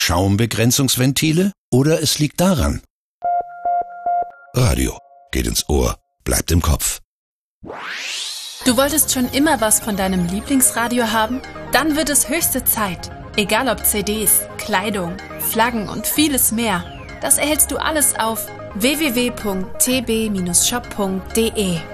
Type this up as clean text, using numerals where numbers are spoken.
Schaumbegrenzungsventile oder es liegt daran. Radio geht ins Ohr, bleibt im Kopf. Du wolltest schon immer was von deinem Lieblingsradio haben? Dann wird es höchste Zeit. Egal ob CDs, Kleidung, Flaggen und vieles mehr. Das erhältst du alles auf www.tb-shop.de.